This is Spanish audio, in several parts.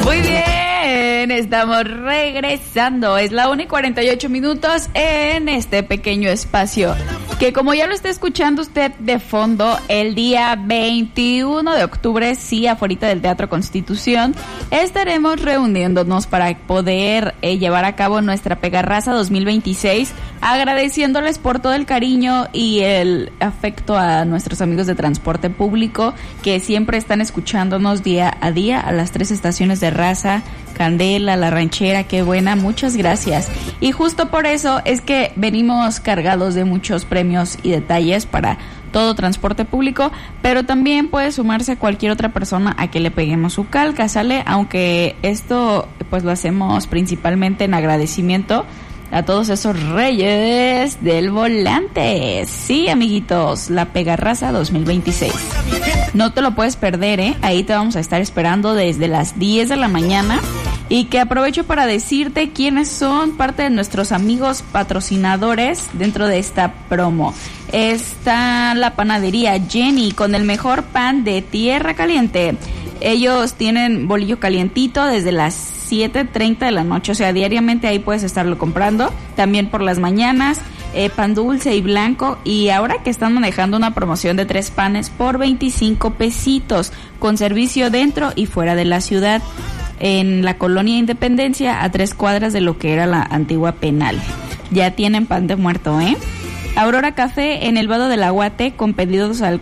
Muy bien, estamos regresando. Es la 1:48 en este pequeño espacio. Que como ya lo está escuchando usted de fondo, el día 21 de octubre, sí, afuera del Teatro Constitución, estaremos reuniéndonos para poder llevar a cabo nuestra Pegarraza 2026, agradeciéndoles por todo el cariño y el afecto a nuestros amigos de transporte público que siempre están escuchándonos día a día a las 3 estaciones de raza, Candela, La Ranchera, qué buena, muchas gracias. Y justo por eso es que venimos cargados de muchos premios y detalles para todo transporte público, pero también puede sumarse cualquier otra persona a que le peguemos su calca, ¿sale? Aunque esto pues lo hacemos principalmente en agradecimiento a todos esos reyes del volante. Sí, amiguitos, la Pegarraza 2026. No te lo puedes perder, ¿eh? Ahí te vamos a estar esperando desde las 10 de la mañana. Y que aprovecho para decirte quiénes son parte de nuestros amigos patrocinadores dentro de esta promo. Está la panadería Jenny con el mejor pan de Tierra Caliente. Ellos tienen bolillo calientito desde las 7:30 de la noche, o sea, diariamente ahí puedes estarlo comprando. También por las mañanas, pan dulce y blanco. Y ahora que están manejando una promoción de 3 panes por 25 pesitos, con servicio dentro y fuera de la ciudad, en la colonia Independencia, a 3 cuadras de lo que era la antigua Penal. Ya tienen pan de muerto, ¿eh? Aurora Café en el Vado del Aguate, con pedidos al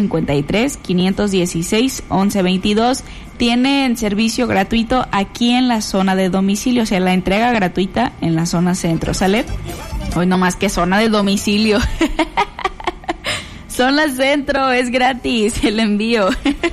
453-516-1122. Tienen servicio gratuito aquí en la zona de domicilio, o sea, la entrega gratuita en la zona centro, ¿sale? Hoy no más que zona de domicilio. Zona centro, es gratis el envío.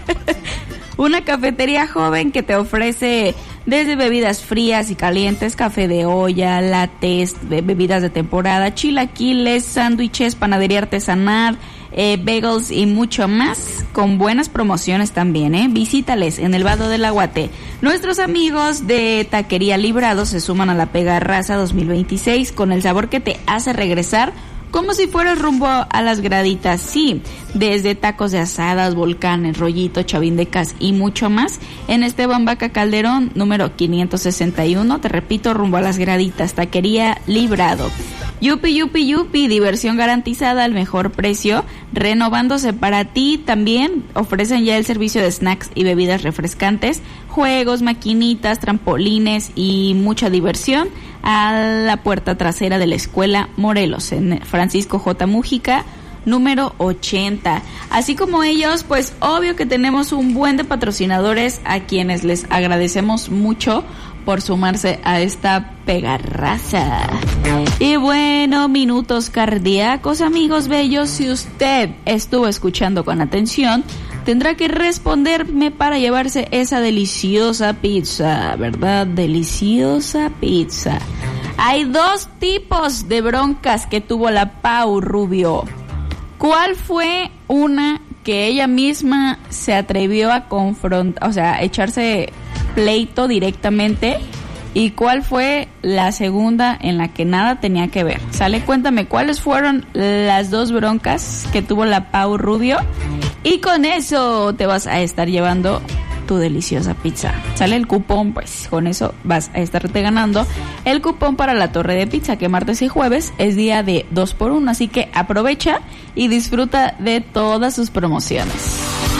Una cafetería joven que te ofrece desde bebidas frías y calientes, café de olla, lattes, bebidas de temporada, chilaquiles, sándwiches, panadería artesanal, bagels y mucho más, con buenas promociones también, ¿eh? Visítales en el Vado del Aguate. Nuestros amigos de Taquería Librado se suman a la Pegarraza 2026 con el sabor que te hace regresar como si fueras rumbo a las graditas, sí, desde tacos de asadas, volcanes, rollito, chavindecas y mucho más, en Esteban Vaca Calderón, número 561, te repito, rumbo a las graditas, Taquería Librado. Yupi, yupi, yupi, diversión garantizada al mejor precio, renovándose para ti. También ofrecen ya el servicio de snacks y bebidas refrescantes, juegos, maquinitas, trampolines y mucha diversión a la puerta trasera de la Escuela Morelos, en Francisco J. Mújica, número 80. Así como ellos, pues obvio que tenemos un buen de patrocinadores a quienes les agradecemos mucho por sumarse a esta Pegarraza. Y bueno, minutos cardíacos, amigos bellos, si usted estuvo escuchando con atención, tendrá que responderme para llevarse esa deliciosa pizza, ¿verdad? Deliciosa pizza. Hay 2 tipos de broncas que tuvo la Pau Rubio. ¿Cuál fue una que ella misma se atrevió a confrontar, o sea, a echarse pleito directamente? ¿Y cuál fue la segunda en la que nada tenía que ver? ¿Sale? Cuéntame cuáles fueron las 2 broncas que tuvo la Pau Rubio. Y con eso te vas a estar llevando tu deliciosa pizza. Sale el cupón, pues con eso vas a estarte ganando el cupón para la torre de pizza, que martes y jueves es día de 2x1. Así que aprovecha y disfruta de todas sus promociones.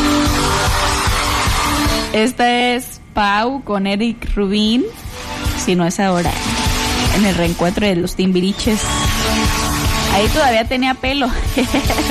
Esta es Pau con Eric Rubin. Si no es ahora, en el reencuentro de los Timbiriches. Ahí todavía tenía pelo.